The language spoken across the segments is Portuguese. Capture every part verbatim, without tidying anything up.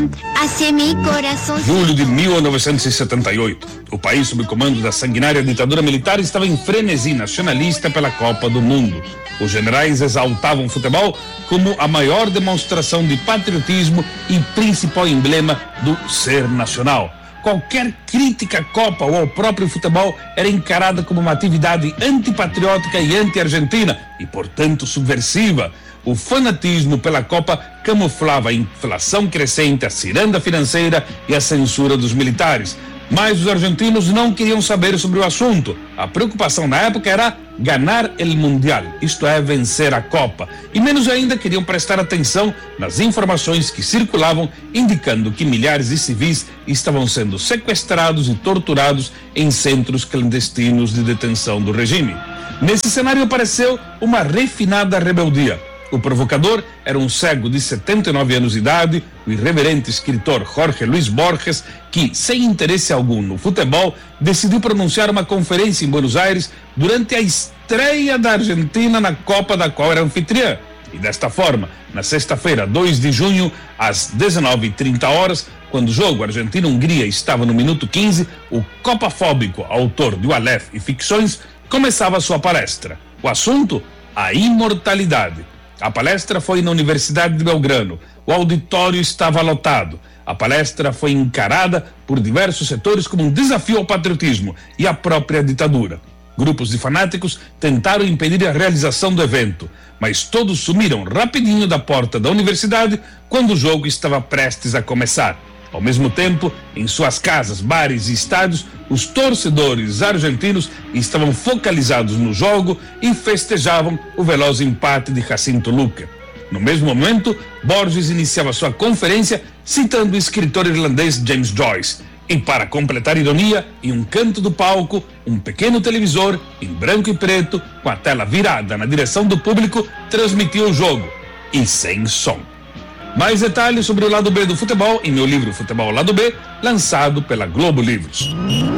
hacia mi corazón. Julho de mil novecentos e setenta e oito. O país, sob o comando da sanguinária ditadura militar, estava em frenesi nacionalista pela Copa do Mundo. Os generais exaltavam o futebol como a maior demonstração de patriotismo e principal emblema do ser nacional. Qualquer crítica à Copa ou ao próprio futebol era encarada como uma atividade antipatriótica e anti-argentina e, portanto, subversiva. O fanatismo pela Copa camuflava a inflação crescente, a ciranda financeira e a censura dos militares. Mas os argentinos não queriam saber sobre o assunto. A preocupação na época era ganhar o Mundial, isto é, vencer a Copa. E menos ainda queriam prestar atenção nas informações que circulavam, indicando que milhares de civis estavam sendo sequestrados e torturados em centros clandestinos de detenção do regime. Nesse cenário apareceu uma refinada rebeldia. O provocador era um cego de setenta e nove anos de idade, o irreverente escritor Jorge Luis Borges, que, sem interesse algum no futebol, decidiu pronunciar uma conferência em Buenos Aires durante a estreia da Argentina na Copa da qual era anfitriã. E desta forma, na sexta-feira, dois de junho, às dezenove e trinta horas, quando o jogo Argentina-Hungria estava no minuto quinze, o copafóbico autor de O Aleph e Ficções começava sua palestra. O assunto? A imortalidade. A palestra foi na Universidade de Belgrano. O auditório estava lotado. A palestra foi encarada por diversos setores como um desafio ao patriotismo e à própria ditadura. Grupos de fanáticos tentaram impedir a realização do evento, mas todos sumiram rapidinho da porta da universidade quando o jogo estava prestes a começar. Ao mesmo tempo, em suas casas, bares e estádios, os torcedores argentinos estavam focalizados no jogo e festejavam o veloz empate de Jacinto Luque. No mesmo momento, Borges iniciava sua conferência citando o escritor irlandês James Joyce. E para completar a ironia, em um canto do palco, um pequeno televisor, em branco e preto, com a tela virada na direção do público, transmitia o jogo. E sem som. Mais detalhes sobre o lado B do futebol em meu livro Futebol Lado B, lançado pela Globo Livros.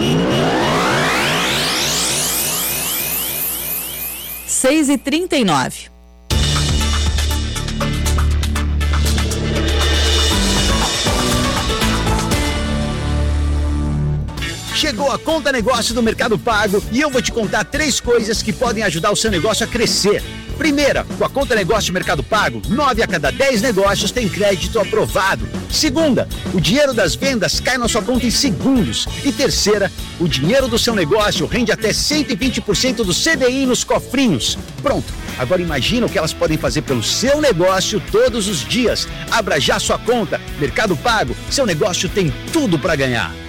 seis e trinta e nove. Chegou a Conta Negócio do Mercado Pago e eu vou te contar três coisas que podem ajudar o seu negócio a crescer. Primeira, com a Conta Negócio Mercado Pago, nove a cada dez negócios tem crédito aprovado. Segunda, o dinheiro das vendas cai na sua conta em segundos. E terceira, o dinheiro do seu negócio rende até cento e vinte por cento do C D I nos cofrinhos. Pronto, agora imagina o que elas podem fazer pelo seu negócio todos os dias. Abra já sua conta. Mercado Pago, seu negócio tem tudo para ganhar.